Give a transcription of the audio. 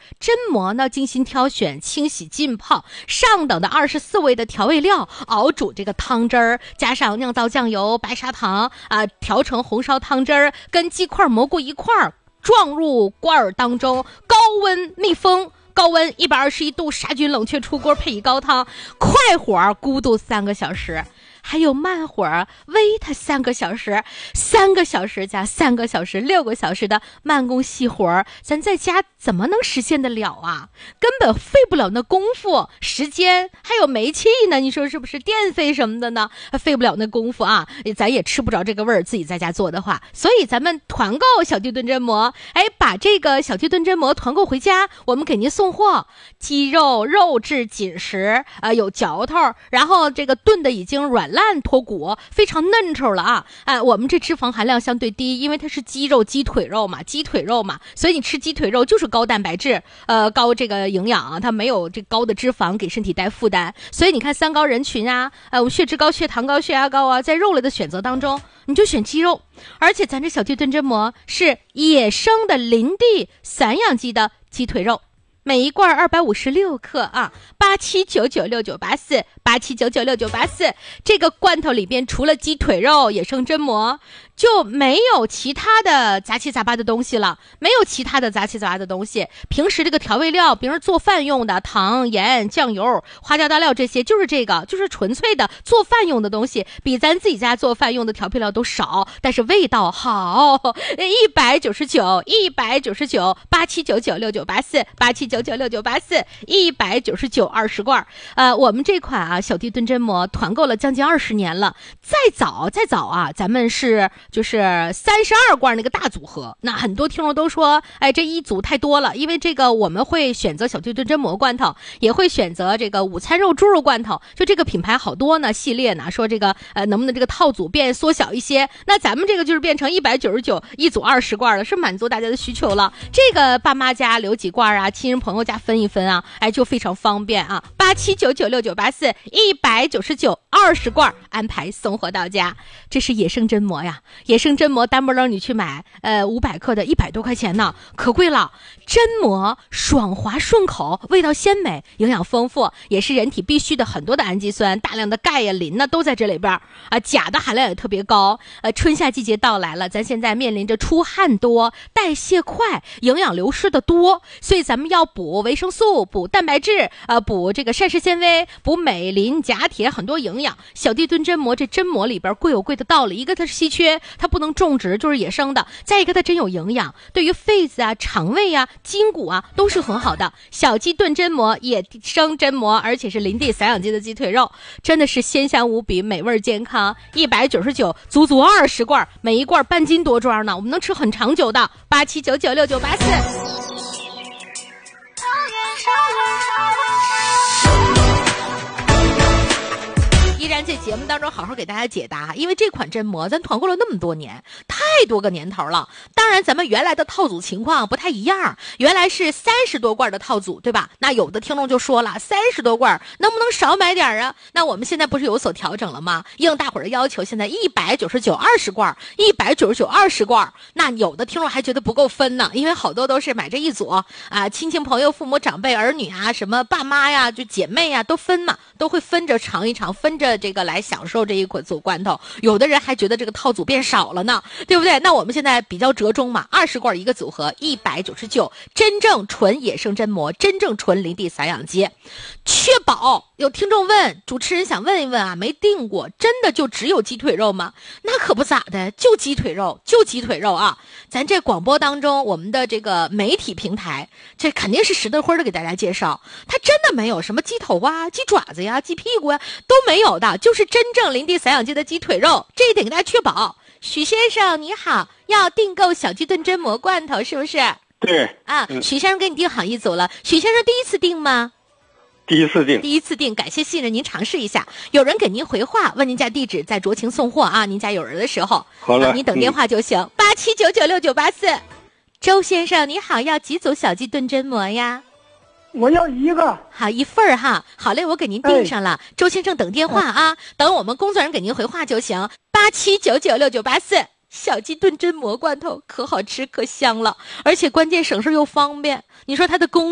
榛蘑呢精心挑选、清洗、浸泡，上等的24味的调味料熬煮这个汤汁儿，加上酿造酱油、白砂糖啊，调成红烧汤汁儿，跟鸡块、蘑菇一块儿装入罐儿当中，高温密封。高温121度杀菌冷却出锅，配以高汤，快火咕嘟3个小时，还有慢火煨它3个小时，3个小时加3个小时，6个小时的慢工细活，咱在家怎么能实现得了啊？根本费不了那功夫、时间，还有煤气呢，你说是不是？电费什么的呢，费不了那功夫啊，咱也吃不着这个味儿，自己在家做的话，所以咱们团购小鸡炖榛蘑，把这个小鸡炖榛蘑团购回家，我们给您送货，鸡肉肉质紧实，有嚼头，然后这个炖的已经软烂脱骨，非常嫩稠了啊！我们这脂肪含量相对低，因为它是鸡肉、鸡腿肉嘛，所以你吃鸡腿肉就是高蛋白质，高这个营养啊，它没有这高的脂肪给身体带负担。所以你看3高人群啊，我们血脂高、血糖高、血压高啊，在肉类的选择当中，你就选鸡肉，而且咱这小鸡炖榛蘑是野生的林地散养鸡的鸡腿肉。每一罐256克啊，87996984，87996984。这个罐头里边除了鸡腿肉、野生榛蘑，就没有其他的杂七杂八的东西了，平时这个调味料，比如做饭用的糖、盐、酱油、花椒、大料这些，就是纯粹的做饭用的东西，比咱自己家做饭用的调配料都少，但是味道好。199，87996984，87996984，199，20罐。我们这款啊小鸡炖榛蘑团购了将近20年了，再早啊，咱们是就是32罐那个大组合。那很多听众都说，这一组太多了，因为这个我们会选择小鸡炖榛蘑罐头，也会选择这个午餐肉猪肉罐头，就这个品牌好多呢，系列呢，说这个能不能这个套组变缩小一些？那咱们这个就是变成199一组20罐了，是满足大家的需求了。这个爸妈家留几罐啊，亲人朋友家分一分啊，就非常方便啊。87996984，19920罐安排送货到家。这是野生榛蘑呀，野生榛蘑单不楞你去买500克的100多块钱呢，可贵了。榛蘑爽滑顺口，味道鲜美，营养丰富，也是人体必须的很多的氨基酸，大量的钙呀、磷呢都在这里边啊，钾的含量也特别高。春夏季节到来了，咱现在面临着出汗多、代谢快、营养流失的多，所以咱们要补维生素、补蛋白质，补这个膳食纤维，补镁、磷、钾、铁，很多营养。小鸡炖榛蘑，这榛蘑里边贵有贵的道理，一个它是稀缺，它不能种植，就是野生的；再一个它真有营养，对于肺子啊、肠胃啊、筋骨啊都是很好的。小鸡炖榛蘑，野生榛蘑，而且是林地散养鸡的鸡腿肉，真的是鲜香无比，美味健康。199，足足20罐，每一罐半斤多装呢，我们能吃很长久的。87996984。依然在节目当中好好给大家解答，因为这款榛蘑咱团购了那么多年，太多个年头了。当然咱们原来的套组情况不太一样，原来是30多罐的套组，对吧？那有的听众就说了，30多罐能不能少买点啊？那我们现在不是有所调整了吗？应大伙儿的要求，现在19920罐，19920罐。那有的听众还觉得不够分呢，因为好多都是买这一组啊，亲戚朋友、父母长辈、儿女啊，什么爸妈呀，就姐妹呀，都分嘛，都会分着尝一尝，分着这个来享受这一组罐头。有的人还觉得这个套组变少了呢，对不对？那我们现在比较折中嘛，20罐一个组合，199，真正纯野生榛蘑，真正纯林地散养鸡，确保。有听众问，主持人想问一问啊，没订过，真的就只有鸡腿肉吗？那可不咋的，就鸡腿肉啊！咱这广播当中，我们的这个媒体平台，这肯定是实得灰的给大家介绍，它真的没有什么鸡头啊、鸡爪子呀、鸡屁股呀都没有的，就是真正林地散养鸡的鸡腿肉，这一点给大家确保。许先生你好，要订购小鸡炖榛蘑罐头是不是？ 对啊，许先生给你订好一组了。许先生第一次订吗？ 第一次订，感谢信任，您尝试一下。有人给您回话，问您家地址，在酌情送货啊。您家有人的时候， 好了， 您等电话就行。87996984。周先生你好，要几组小鸡炖榛蘑呀？ 我要一个。 好，1份哈。好嘞，我给您订上了。周先生等电话啊，等我们工作人员给您回话就行。87996984。小鸡炖榛蘑罐头可好吃可香了，而且关键省事又方便。你说它的工